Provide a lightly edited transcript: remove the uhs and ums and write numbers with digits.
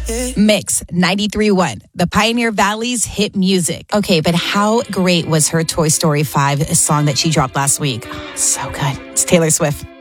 Mix 93.1, the Pioneer Valley's hit music. Okay, but how great was her Toy Story 5 song that she dropped last week? Oh, so good. It's Taylor Swift.